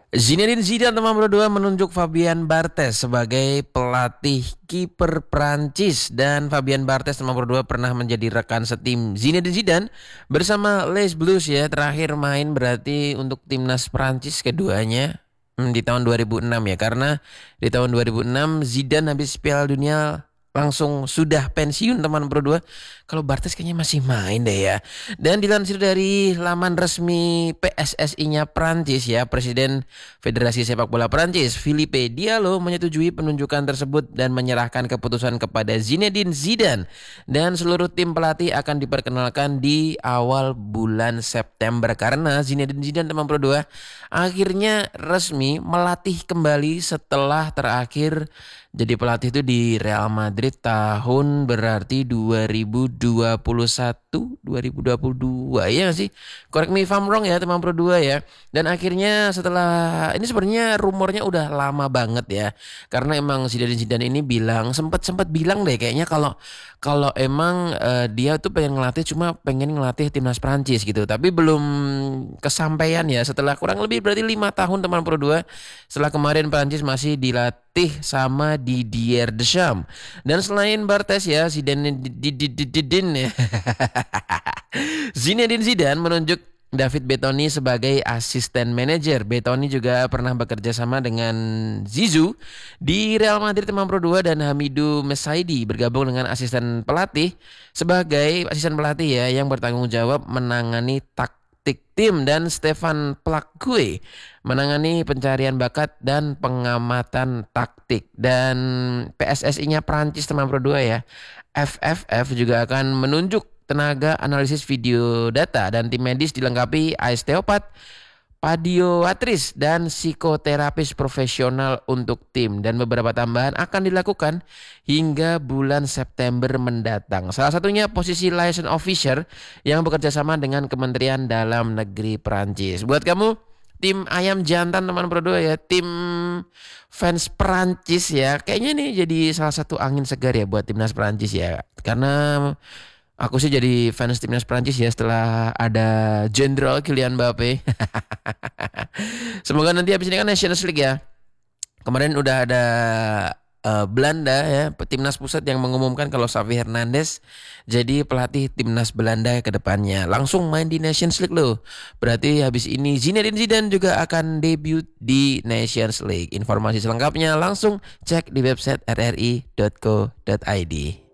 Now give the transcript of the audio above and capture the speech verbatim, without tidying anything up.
Zinedine Zidane nomor berdua menunjuk Fabien Barthez sebagai pelatih kiper Prancis, dan Fabien Barthez nomor berdua pernah menjadi rekan setim Zinedine Zidane bersama Les Blues ya. Terakhir main berarti untuk timnas Prancis keduanya hmm, di tahun dua ribu enam ya, karena di tahun dua ribu enam Zidane habis Piala Dunia langsung sudah pensiun teman berdua. Kalau Bartes kayaknya masih main deh ya. Dan dilansir dari laman resmi P S S I-nya Prancis ya, Presiden Federasi Sepak Bola Prancis Philippe Diallo menyetujui penunjukan tersebut dan menyerahkan keputusan kepada Zinedine Zidane, dan seluruh tim pelatih akan diperkenalkan di awal bulan September, karena Zinedine Zidane teman berdua akhirnya resmi melatih kembali setelah terakhir jadi pelatih itu di Real Madrid tahun berarti dua ribu dua puluh satu dua ribu dua puluh dua ya nggak sih? Correct me if I'm wrong ya teman berdua ya. Dan akhirnya setelah ini sebenarnya rumornya udah lama banget ya. Karena emang Zidane Zidane ini bilang sempat sempat bilang deh kayaknya kalau kalau emang eh, dia tuh pengen ngelatih, cuma pengen ngelatih timnas Prancis gitu. Tapi belum kesampaian ya, setelah kurang lebih berarti lima tahun teman berdua. Setelah kemarin Prancis masih dilatih sama Didier Deschamps. Dan selain Bartes ya, Zidane Zidane Zinedine Zidane menunjuk David Bettoni sebagai asisten manajer. Bettoni juga pernah bekerja sama dengan Zizou di Real Madrid teman Pro dua, dan Hamidou Mesaidi bergabung dengan asisten pelatih sebagai asisten pelatih ya, yang bertanggung jawab menangani taktik tim, dan Stefan Plaque menangani pencarian bakat dan pengamatan taktik. Dan P S S I-nya Prancis teman Pro dua ya, F F F juga akan menunjuk tenaga analisis video data, dan tim medis dilengkapi osteopat, podiatris, dan psikoterapis profesional untuk tim, dan beberapa tambahan akan dilakukan hingga bulan September mendatang. Salah satunya posisi liaison officer yang bekerja sama dengan Kementerian Dalam Negeri Prancis. Buat kamu tim ayam jantan teman berdua ya, tim fans Prancis ya, kayaknya nih jadi salah satu angin segar ya buat timnas Prancis ya. Karena aku sih jadi fans timnas Prancis ya setelah ada Jenderal Kylian Mbappe. Semoga nanti habis ini kan Nations League ya. Kemarin udah ada uh, Belanda ya, timnas pusat yang mengumumkan kalau Xavi Hernandez jadi pelatih timnas Belanda ke depannya. Langsung main di Nations League loh. Berarti habis ini Zinedine Zidane juga akan debut di Nations League. Informasi selengkapnya langsung cek di website r r i dot co dot i d.